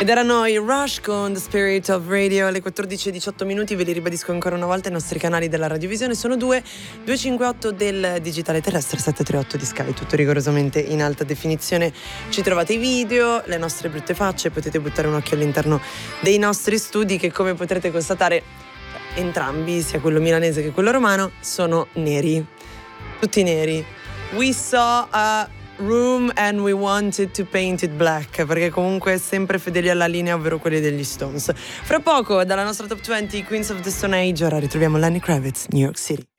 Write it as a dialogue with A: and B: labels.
A: Ed erano i Rush con The Spirit of Radio alle 14:18. Ve li ribadisco ancora una volta: i nostri canali della radiovisione sono 258 del digitale terrestre, 738 di Sky, tutto rigorosamente in alta definizione. Ci trovate i video, le nostre brutte facce, potete buttare un occhio all'interno dei nostri studi che, come potrete constatare, entrambi, sia quello milanese che quello romano, sono neri, tutti neri. We saw a room and we wanted to paint it black, perché comunque sempre fedeli alla linea, ovvero quelli degli Stones. Fra poco dalla nostra top 20 Queens of the Stone Age ora ritroviamo Lenny Kravitz, New York City.